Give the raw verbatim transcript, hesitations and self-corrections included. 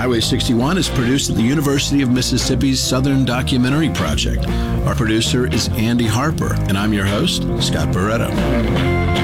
Highway sixty-one is produced at the University of Mississippi's Southern Documentary Project. Our producer is Andy Harper, and I'm your host, Scott Barretto.